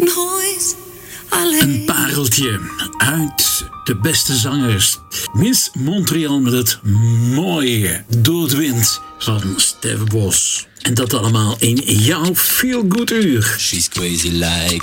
nooit alleen. Een pareltje uit de beste zangers. Miss Montreal met het mooie Door de Wind van Stef Bos. En dat allemaal in jouw Feel Good uur. She's crazy like